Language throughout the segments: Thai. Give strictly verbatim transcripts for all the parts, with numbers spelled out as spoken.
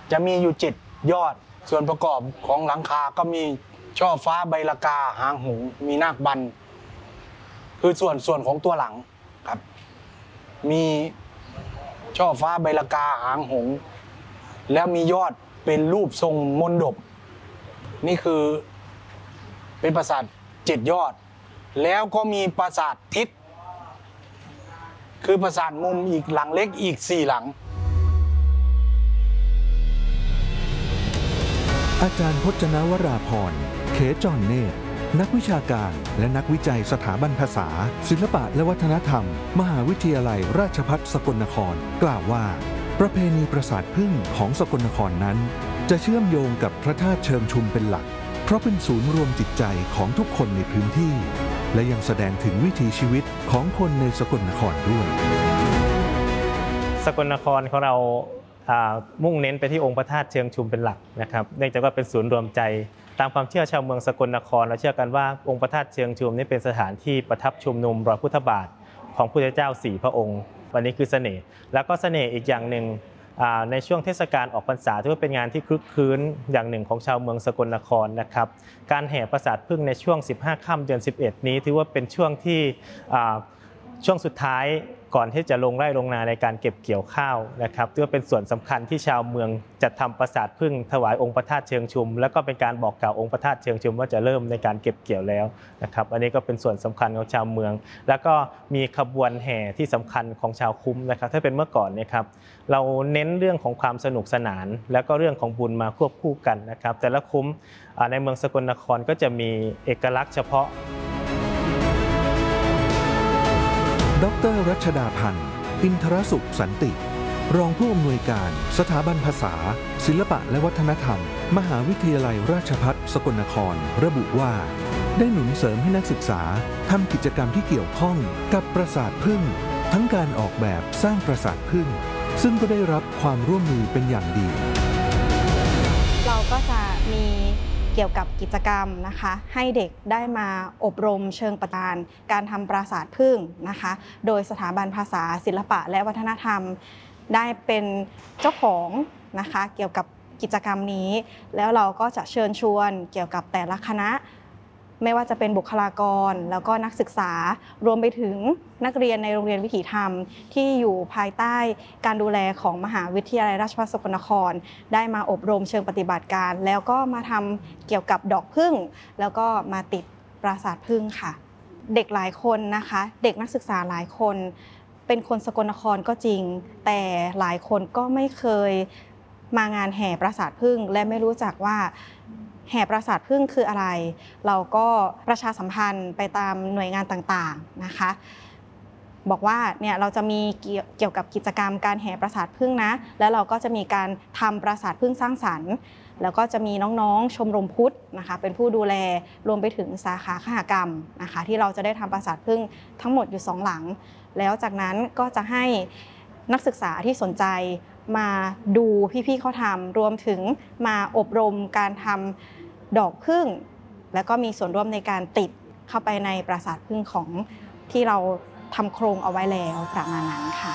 จะมีอยู่เจ็ดยอดส่วนประกอบของหลังคาก็มีช่อฟ้าใบละกาหางหงส์มีนาคบันคือส่วนส่วนของตัวหลังครับมีช่อฟ้าใบละกาหางหงส์แล้วมียอดเป็นรูปทรงมนดบนี่คือเป็นปราสาทเจ็ดยอดแล้วก็มีปราสาททิศคือปราสาทมุมอีกหลังเล็กอีกสี่หลังอาจารย์พจนวราพรเขจรเนตรนักวิชาการและนักวิจัยสถาบันภาษาศิลปะและวัฒนธรรมมหาวิทยาลัยราชภัฏสกลนครกล่าวว่าประเพณีปราสาทผึ้งของสกลนครนั้นจะเชื่อมโยงกับพระธาตุเชิงชุมเป็นหลักเพราะเป็นศูนย์รวมจิตใจของทุกคนในพื้นที่และยังแสดงถึงวิถีชีวิตของคนในสกลนครด้วยสกลนครของเรามุ่งเน้นไปที่องค์พระธาตุเชิงชุมเป็นหลักนะครับเนื่องจากว่าเป็นศูนย์รวมใจตามความเชื่อชาวเมืองสกลนครเราเชื่อกันว่าองค์พระธาตุเชิงชุมนี่เป็นสถานที่ประทับชุมนุมรอยพุทธบาทของพระพุทธเจ้าสี่พระองค์วันนี้คือเสน่ห์แล้วก็เสน่ห์อีกอย่างหนึ่งในช่วงเทศกาลออกพรรษาถือว่าเป็นงานที่คลึกคลื้นอย่างหนึ่งของชาวเมืองสกลนครนะครับการแห่ปราสาทผึ้งในช่วงสิบห้าค่ำเดือนสิบเอ็ดนี้ถือว่าเป็นช่วงที่ช่วงสุดท้ายก่อนที่จะลงไร่ลงนาในการเก็บเกี่ยวข้าวนะครับถือว่าเป็นส่วนสำคัญที่ชาวเมืองจัดทำปราสาทผึ้งถวายองค์พระธาตุเชิงชุมแล้วก็เป็นการบอกกล่าวองค์พระธาตุเชิงชุมว่าจะเริ่มในการเก็บเกี่ยวแล้วนะครับอันนี้ก็เป็นส่วนสำคัญของชาวเมืองแล้วก็มีขบวนแห่ที่สำคัญของชาวคุ้มนะครับถ้าเป็นเมื่อก่อนนะครับเราเน้นเรื่องของความสนุกสนานแล้วก็เรื่องของบุญมาควบคู่กันนะครับแต่ละคุ้มในเมืองสกลนครก็จะมีเอกลักษณ์เฉพาะดร.รัชดาพันธ์อินทรสุขสันติรองผู้อำนวยการสถาบันภาษาศิลปะและวัฒนธรรมมหาวิทยาลัยราชภัฏสกลนครระบุว่าได้หนุนเสริมให้นักศึกษาทำกิจกรรมที่เกี่ยวข้องกับปราสาทผึ้งทั้งการออกแบบสร้างปราสาทผึ้งซึ่งก็ได้รับความร่วมมือเป็นอย่างดีเราก็จะมีเกี่ยวกับกิจกรรมนะคะให้เด็กได้มาอบรมเชิงปฏิบัติการทำปราสาทผึ้งนะคะโดยสถาบันภาษาศิลปะและวัฒนธรรมได้เป็นเจ้าของนะคะเกี่ยวกับกิจกรรมนี้แล้วเราก็จะเชิญชวนเกี่ยวกับแต่ละคณะไม่ว่าจะเป็นบุคลากรแล้วก็นักศึกษารวมไปถึงนักเรียนในโรงเรียนวิถีธรรมที่อยู่ภายใต้การดูแลของมหาวิทยาลัยราชภัฏสกลนครได้มาอบรมเชิงปฏิบัติการแล้วก็มาทำเกี่ยวกับดอกผึ้งแล้วก็มาติดปราสาทผึ้งค่ะเด็กหลายคนนะคะเด็กนักศึกษาหลายคนเป็นคนสกลนครก็จริงแต่หลายคนก็ไม่เคยมางานแห่ปราสาทผึ้งและไม่รู้จักว่าแห่ปราสาทผึ้งคืออะไรเราก็ประชาสัมพันธ์ไปตามหน่วยงานต่างๆนะคะบอกว่าเนี่ยเราจะมีเกี่ยวกับกิจกรรมการแห่ปราสาทผึ้งนะแล้วเราก็จะมีการทำปราสาทผึ้งสร้างสรรค์แล้วก็จะมีน้องๆชมรมพุทธนะคะเป็นผู้ดูแลรวมไปถึงสาขาคหกรรมนะคะที่เราจะได้ทำปราสาทผึ้งทั้งหมดอยู่สองหลังแล้วจากนั้นก็จะให้นักศึกษาที่สนใจมาดูพี่ๆเขาทำรวมถึงมาอบรมการทำดอกผึ้งแล้วก็มีส่วนร่วมในการติดเข้าไปในปราสาทผึ้งของที่เราทำโครงเอาไว้แล้วประมาณนั้นค่ะ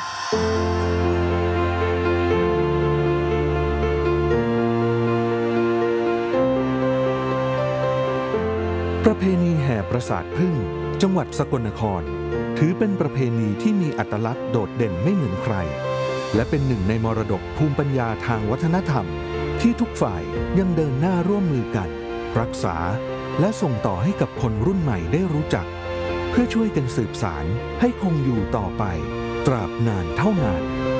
ประเพณีแห่ปราสาทผึ้งจังหวัดสกลนครถือเป็นประเพณีที่มีอัตลักษณ์โดดเด่นไม่เหมือนใครและเป็นหนึ่งในมรดกภูมิปัญญาทางวัฒนธรรมที่ทุกฝ่ายยังเดินหน้าร่วมมือกันรักษาและส่งต่อให้กับคนรุ่นใหม่ได้รู้จักเพื่อช่วยกันสืบสานให้คงอยู่ต่อไปตราบนานเท่านาน